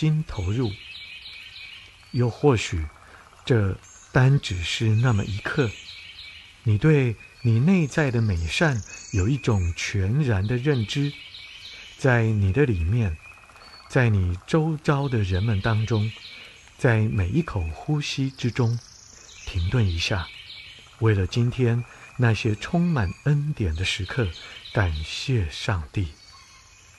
心投入。又或许，这单只是那么一刻，你对你内在的美善有一种全然的认知，在你的里面，在你周遭的人们当中，在每一口呼吸之中，停顿一下，为了今天那些充满恩典的时刻，感谢上帝。